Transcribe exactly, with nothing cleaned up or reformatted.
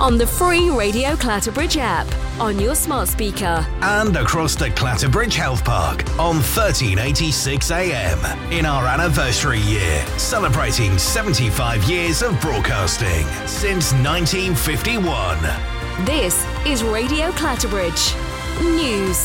on the free Radio Clatterbridge app, on your smart speaker, and across the Clatterbridge Health Park on thirteen eighty-six A M in our anniversary year, celebrating seventy-five years of broadcasting since nineteen fifty-one. This is Radio Clatterbridge News.